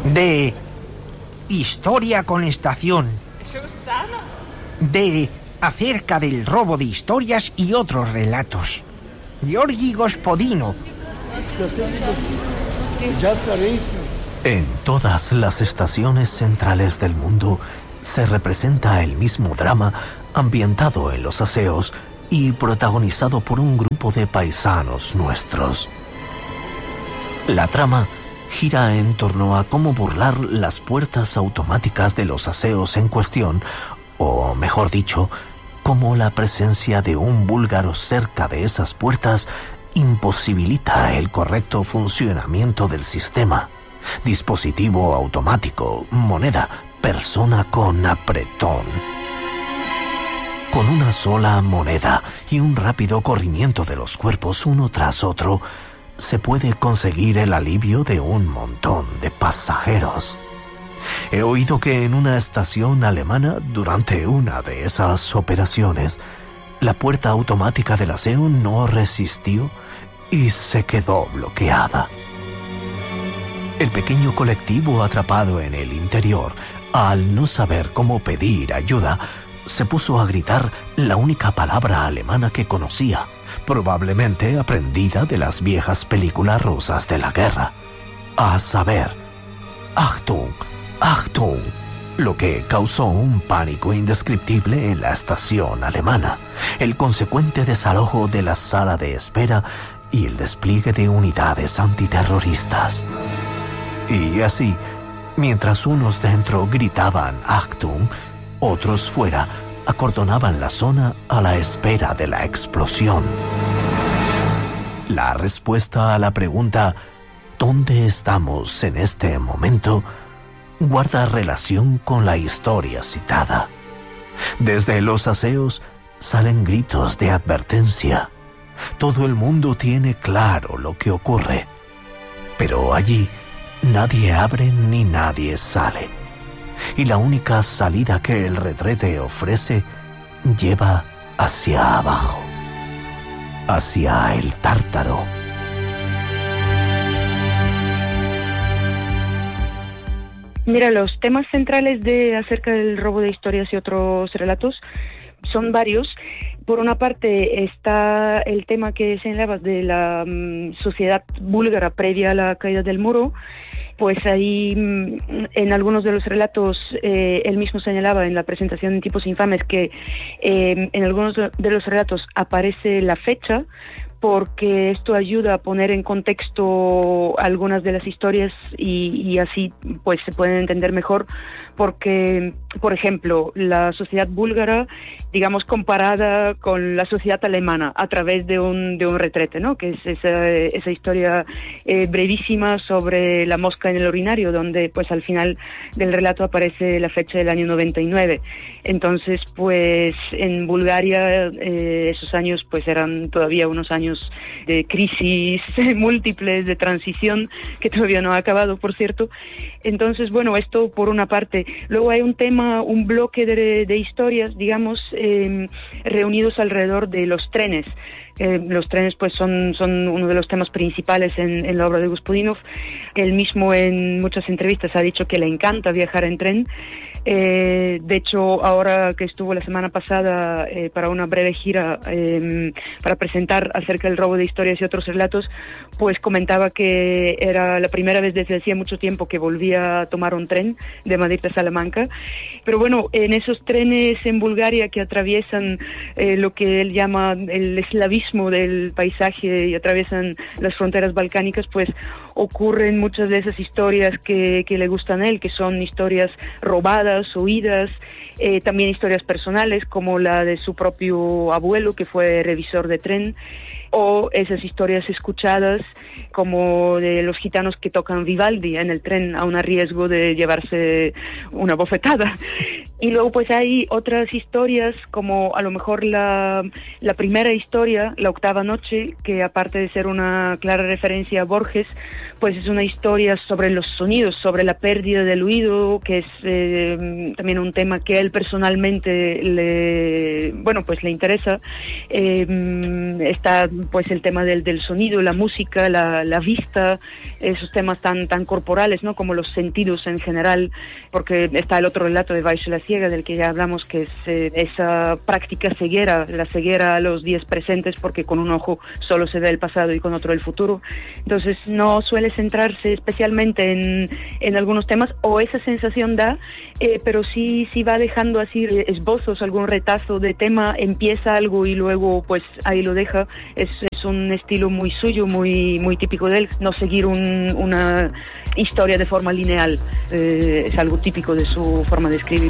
de Historia con Estación, de Acerca del robo de historias y otros relatos. Giorgi Gospodino. En todas las estaciones centrales del mundo se representa el mismo drama ambientado en los aseos y protagonizado por un grupo de paisanos nuestros. La trama gira en torno a cómo burlar las puertas automáticas de los aseos en cuestión, o mejor dicho, cómo la presencia de un búlgaro cerca de esas puertas imposibilita el correcto funcionamiento del sistema. Dispositivo automático, moneda, persona con apretón. Con una sola moneda y un rápido corrimiento de los cuerpos uno tras otro, se puede conseguir el alivio de un montón de pasajeros. He oído que en una estación alemana, durante una de esas operaciones, la puerta automática del aseo no resistió y se quedó bloqueada. El pequeño colectivo atrapado en el interior, al no saber cómo pedir ayuda, se puso a gritar la única palabra alemana que conocía, probablemente aprendida de las viejas películas rusas de la guerra, a saber, Achtung, Achtung, lo que causó un pánico indescriptible en la estación alemana, el consecuente desalojo de la sala de espera y el despliegue de unidades antiterroristas. Y así, mientras unos dentro gritaban Achtung, otros fuera acordonaban la zona a la espera de la explosión. La respuesta a la pregunta ¿dónde estamos en este momento? Guarda relación con la historia citada. Desde los aseos salen gritos de advertencia. Todo el mundo tiene claro lo que ocurre, pero allí nadie abre ni nadie sale. Y la única salida que el retrete ofrece lleva hacia abajo, hacia el Tártaro. Mira, los temas centrales acerca del robo de historias y otros relatos son varios. Por una parte está el tema que señalabas de la sociedad búlgara previa a la caída del muro. Pues ahí en algunos de los relatos él mismo señalaba en la presentación en Tipos Infames que en algunos de los relatos aparece la fecha, porque esto ayuda a poner en contexto algunas de las historias y así pues se pueden entender mejor, porque, por ejemplo, la sociedad búlgara, digamos, comparada con la sociedad alemana a través de un retrete, ¿no? Que es esa historia brevísima sobre la mosca en el urinario, donde pues al final del relato aparece la fecha del año 99. Entonces, pues en Bulgaria esos años pues eran todavía unos años de crisis múltiples, de transición, que todavía no ha acabado, por cierto. Entonces, bueno, esto por una parte. Luego hay un bloque de historias, digamos, reunidos alrededor de los trenes. Los trenes pues son uno de los temas principales en la obra de Gospodinov. Él mismo en muchas entrevistas ha dicho que le encanta viajar en tren. De hecho, ahora que estuvo la semana pasada para una breve gira para presentar acerca del robo de historias y otros relatos, pues comentaba que era la primera vez desde hacía mucho tiempo que volvía a tomar un tren de Madrid a Salamanca. Pero bueno, en esos trenes en Bulgaria que atraviesan lo que él llama el eslavismo del paisaje y atraviesan las fronteras balcánicas, pues ocurren muchas de esas historias que le gustan a él, que son historias robadas, oídas, también historias personales como la de su propio abuelo que fue revisor de tren, o esas historias escuchadas como de los gitanos que tocan Vivaldi en el tren a un riesgo de llevarse una bofetada. Y luego pues hay otras historias como a lo mejor la primera historia, La octava noche, que aparte de ser una clara referencia a Borges, pues es una historia sobre los sonidos, sobre la pérdida del oído, que es también un tema que a él personalmente le interesa. Está pues el tema del sonido, la música, la vista, esos temas tan corporales, ¿no? Como los sentidos en general, porque está el otro relato de Vaisha la ciega, del que ya hablamos, que es esa práctica ceguera, la ceguera a los días presentes, porque con un ojo solo se ve el pasado y con otro el futuro. Entonces no suele centrarse especialmente en algunos temas, o esa sensación da, pero sí va dejando así esbozos, algún retazo de tema, empieza algo y luego pues ahí lo deja. Es un estilo muy suyo, muy típico de él, no seguir una historia de forma lineal, es algo típico de su forma de escribir.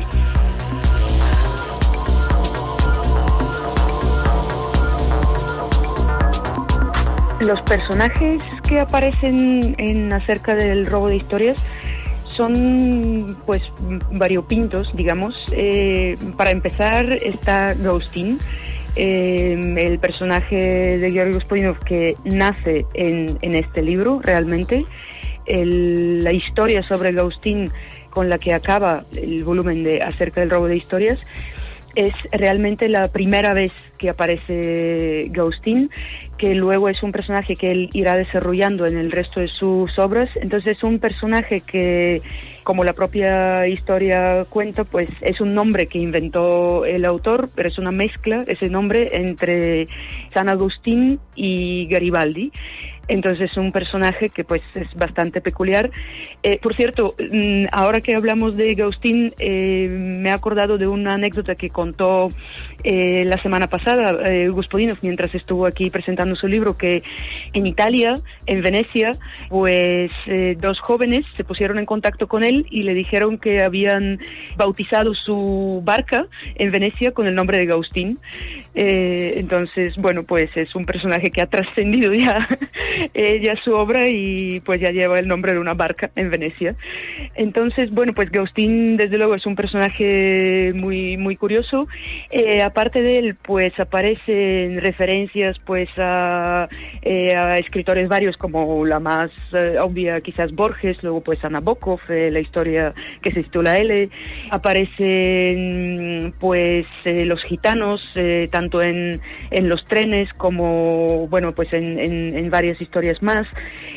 Los personajes que aparecen en Acerca del robo de historias son pues variopintos, digamos. Para empezar está Gaustin, el personaje de Georgi Gospodinov que nace en este libro realmente. La historia sobre Gaustin con la que acaba el volumen de Acerca del robo de historias es realmente la primera vez que aparece Gaustin, que luego es un personaje que él irá desarrollando en el resto de sus obras. Entonces es un personaje que, como la propia historia cuenta, pues es un nombre que inventó el autor, pero es una mezcla, ese nombre, entre San Agustín y Garibaldi. Entonces es un personaje que pues es bastante peculiar. Por cierto, ahora que hablamos de Gaustin, me he acordado de una anécdota que contó la semana pasada Gospodinov mientras estuvo aquí presentando su libro, que en Italia, en Venecia, pues dos jóvenes se pusieron en contacto con él y le dijeron que habían bautizado su barca en Venecia con el nombre de Gaustin. Entonces, bueno, pues es un personaje que ha trascendido ya su obra y pues ya lleva el nombre de una barca en Venecia. Entonces, bueno, pues Gaustin desde luego es un personaje muy curioso. Aparte de él, pues aparecen referencias pues a escritores varios, como la más obvia quizás Borges, luego pues a Nabokov, la historia que se titula L. Aparecen pues los gitanos, tanto en los trenes como, bueno, pues en varias historias más.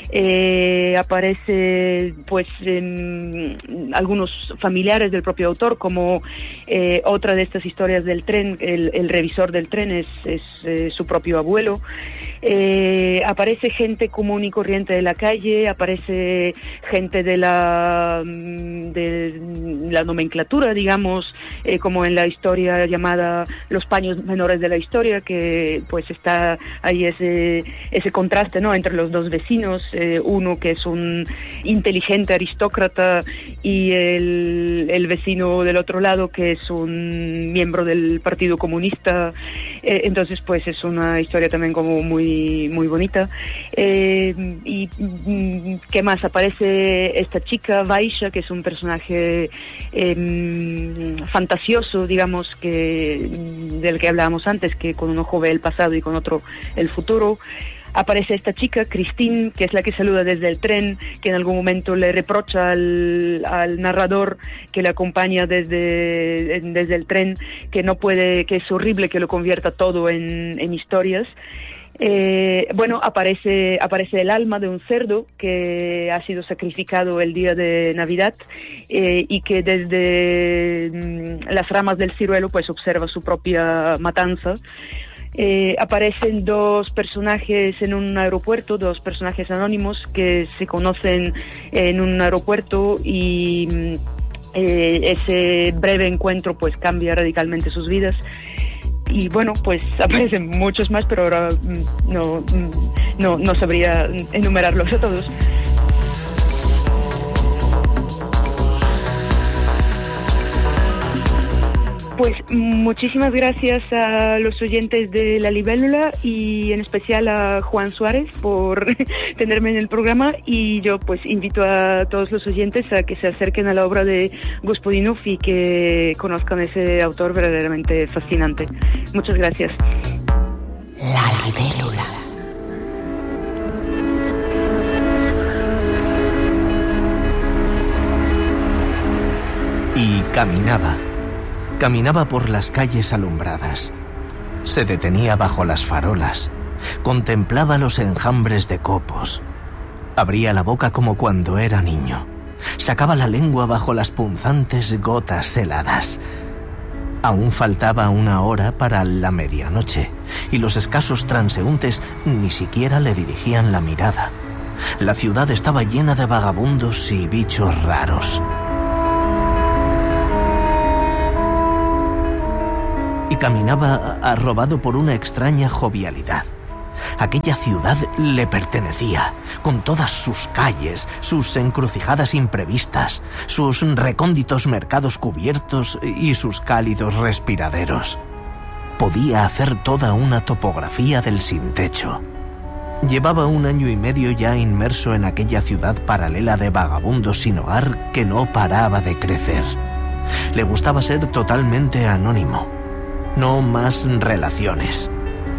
Aparece pues algunos familiares del propio autor, como otra de estas historias del tren, el revisor del tren es su propio abuelo. Aparece gente común y corriente de la calle, aparece gente de la nomenclatura, digamos, como en la historia llamada Los paños menores de la historia, que pues está ahí ese contraste, ¿no?, entre los dos vecinos, uno que es un inteligente aristócrata y el vecino del otro lado que es un miembro del Partido Comunista. Entonces pues es una historia también como muy bonita. Y ¿qué más? Aparece esta chica Vaisha, que es un personaje fantasioso, digamos, del que hablábamos antes, que con un ojo ve el pasado y con otro el futuro. Aparece esta chica, Christine, que es la que saluda desde el tren, que en algún momento le reprocha al narrador que le acompaña desde el tren, que no puede, que es horrible que lo convierta todo en historias. Bueno, aparece el alma de un cerdo que ha sido sacrificado el día de Navidad y que desde las ramas del ciruelo pues observa su propia matanza. Aparecen dos personajes en un aeropuerto, dos personajes anónimos que se conocen en un aeropuerto y ese breve encuentro pues cambia radicalmente sus vidas. Y bueno, pues aparecen muchos más, pero ahora no sabría enumerarlos a todos. Pues muchísimas gracias a los oyentes de La Libélula y en especial a Juan Suárez por tenerme en el programa, y yo pues invito a todos los oyentes a que se acerquen a la obra de Gospodinov y que conozcan ese autor verdaderamente fascinante. Muchas gracias. La Libélula. Y caminaba por las calles alumbradas. Se detenía bajo las farolas, Contemplaba los enjambres de copos. Abría la boca como cuando era niño. Sacaba la lengua bajo las punzantes gotas heladas. Aún faltaba 1 hora para la medianoche, y los escasos transeúntes ni siquiera le dirigían la mirada. La ciudad estaba llena de vagabundos y bichos raros. Y caminaba arrobado por una extraña jovialidad. Aquella ciudad le pertenecía, con todas sus calles, sus encrucijadas imprevistas, sus recónditos mercados cubiertos y sus cálidos respiraderos. Podía hacer toda una topografía del sin techo. Llevaba 1 año y medio ya inmerso en aquella ciudad paralela de vagabundos sin hogar que no paraba de crecer. Le gustaba ser totalmente anónimo. No más relaciones.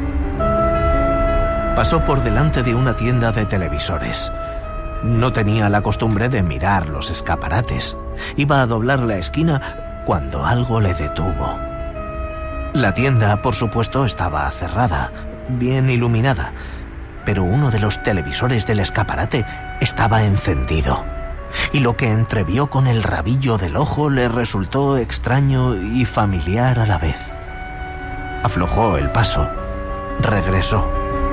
Pasó por delante de una tienda de televisores. No tenía la costumbre de mirar los escaparates. Iba a doblar la esquina cuando algo le detuvo. La tienda, por supuesto, estaba cerrada, bien iluminada, pero uno de los televisores del escaparate estaba encendido, y lo que entrevió con el rabillo del ojo le resultó extraño y familiar a la vez. Aflojó el paso. Regresó.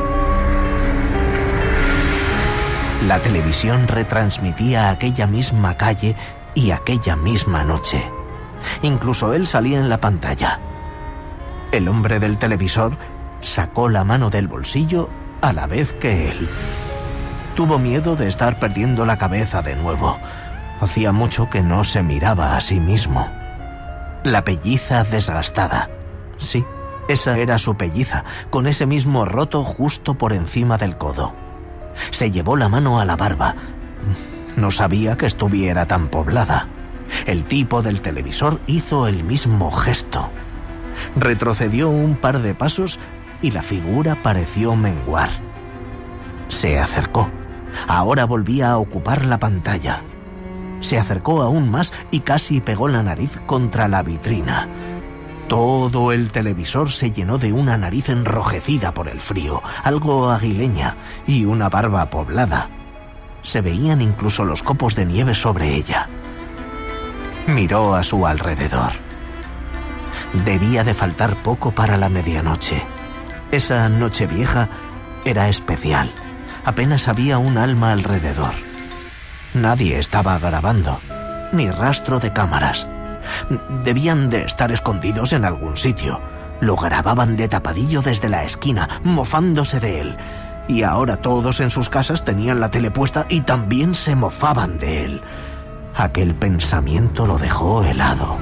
La televisión retransmitía aquella misma calle y aquella misma noche. Incluso él salía en la pantalla. El hombre del televisor sacó la mano del bolsillo a la vez que él. Tuvo miedo de estar perdiendo la cabeza de nuevo. Hacía mucho que no se miraba a sí mismo. La pelliza desgastada. Sí, esa era su pelliza, con ese mismo roto justo por encima del codo. Se llevó la mano a la barba. No sabía que estuviera tan poblada. El tipo del televisor hizo el mismo gesto. Retrocedió un par de pasos y la figura pareció menguar. Se acercó. Ahora volvía a ocupar la pantalla. Se acercó aún más y casi pegó la nariz contra la vitrina. Todo el televisor se llenó de una nariz enrojecida por el frío, algo aguileña, y una barba poblada. Se veían incluso los copos de nieve sobre ella. Miró a su alrededor. Debía de faltar poco para la medianoche. Esa noche vieja era especial. Apenas había un alma alrededor. Nadie estaba grabando, ni rastro de cámaras. Debían de estar escondidos en algún sitio. Lo grababan de tapadillo desde la esquina, mofándose de él. Y ahora todos en sus casas tenían la tele puesta y también se mofaban de él. Aquel pensamiento lo dejó helado.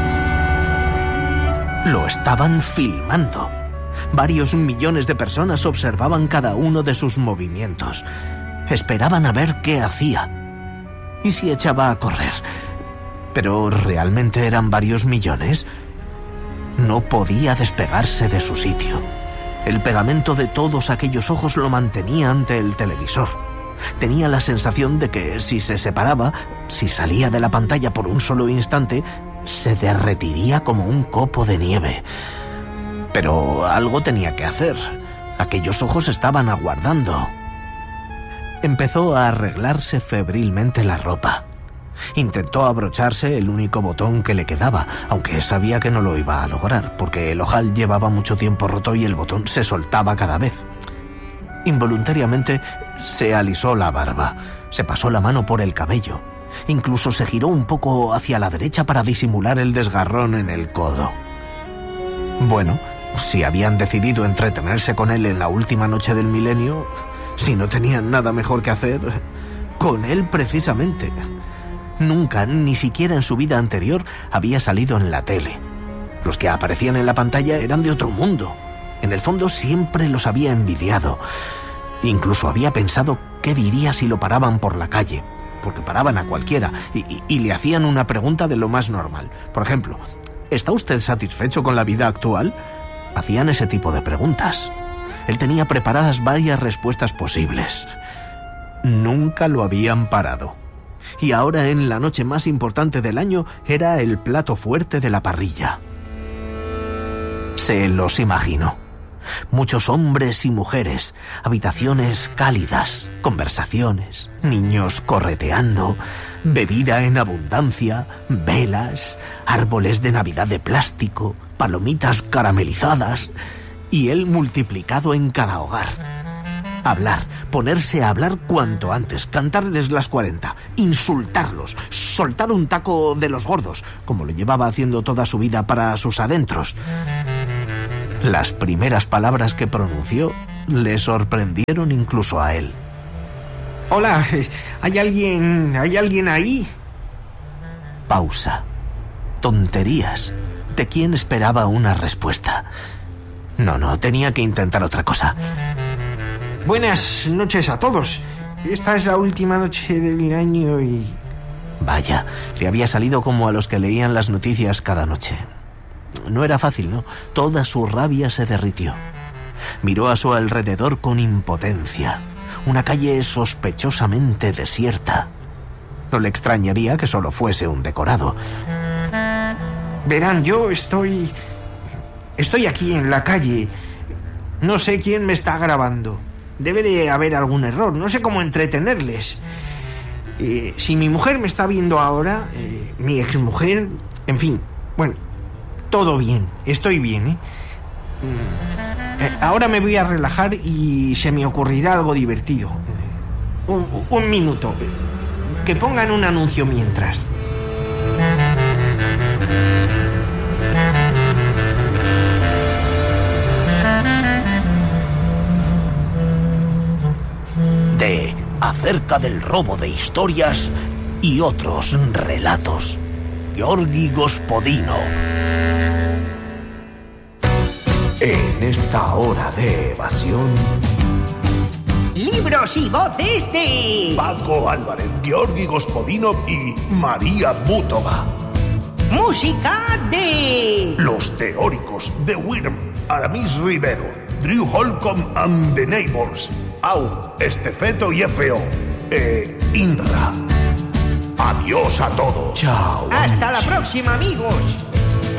Lo estaban filmando. Varios millones de personas observaban cada uno de sus movimientos. Esperaban a ver qué hacía. ¿Y si echaba a correr? ¿Pero realmente eran varios millones? No podía despegarse de su sitio. El pegamento de todos aquellos ojos lo mantenía ante el televisor. Tenía la sensación de que si se separaba, si salía de la pantalla por un solo instante, se derretiría como un copo de nieve. Pero algo tenía que hacer. Aquellos ojos estaban aguardando. Empezó a arreglarse febrilmente la ropa. Intentó abrocharse el único botón que le quedaba, aunque sabía que no lo iba a lograr, porque el ojal llevaba mucho tiempo roto y el botón se soltaba cada vez. Involuntariamente se alisó la barba, se pasó la mano por el cabello, incluso se giró un poco hacia la derecha para disimular el desgarrón en el codo. Bueno, si habían decidido entretenerse con él en la última noche del milenio, si no tenían nada mejor que hacer, con él precisamente. Nunca, ni siquiera en su vida anterior, había salido en la tele. Los que aparecían en la pantalla eran de otro mundo. En el fondo siempre los había envidiado. Incluso había pensado qué diría si lo paraban por la calle, porque paraban a cualquiera y le hacían una pregunta de lo más normal. Por ejemplo, ¿está usted satisfecho con la vida actual? Hacían ese tipo de preguntas. Él tenía preparadas varias respuestas posibles. Nunca lo habían parado. Y ahora, en la noche más importante del año, era el plato fuerte de la parrilla. Se los imaginó. muchos hombres y mujeres, habitaciones cálidas, conversaciones, niños correteando, bebida en abundancia, velas, árboles de Navidad de plástico, palomitas caramelizadas, y él multiplicado en cada hogar. Hablar, ponerse a hablar cuanto antes, cantarles las 40, insultarlos, soltar un taco de los gordos, como lo llevaba haciendo toda su vida para sus adentros. Las primeras palabras que pronunció le sorprendieron incluso a él. Hola, ¿hay alguien ahí? Pausa. Tonterías. ¿De quién esperaba una respuesta? No, tenía que intentar otra cosa. Buenas noches a todos. Esta es la última noche del año y... Vaya, le había salido como a los que leían las noticias cada noche. No era fácil, ¿no? Toda su rabia se derritió. Miró a su alrededor con impotencia. Una calle sospechosamente desierta. No le extrañaría que solo fuese un decorado. Verán, yo estoy aquí en la calle. No sé quién me está grabando. Debe de haber algún error. No sé cómo entretenerles. Si mi mujer me está viendo ahora, mi exmujer, en fin, bueno, todo bien. Estoy bien, ahora me voy a relajar y se me ocurrirá algo divertido. Un minuto. Que pongan un anuncio mientras. Acerca del robo de historias y otros relatos. Georgi Gospodinov. En esta hora de evasión... Libros y voces de... Paco Álvarez, Georgi Gospodinov y María Bútova. Música de... Los Teóricos, de Wyrm, Aramis Rivero, Drew Holcomb and the Neighbors, Au, Estefeto y F.O. INRA. Adiós a todos. Chao. Hasta la próxima, amigos.